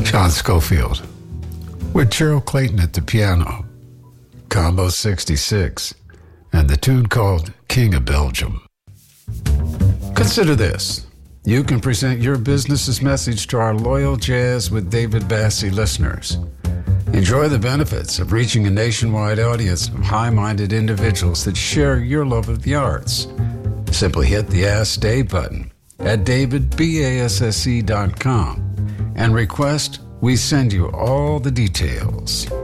John Scofield, with Gerald Clayton at the piano, Combo 66, and the tune called King of Belgium. Consider this. You can present your business's message to our loyal Jazz with David Bassie listeners. Enjoy the benefits of reaching a nationwide audience of high-minded individuals that share your love of the arts. Simply hit the Ask Dave button at davidbasse.com and request we send you all the details.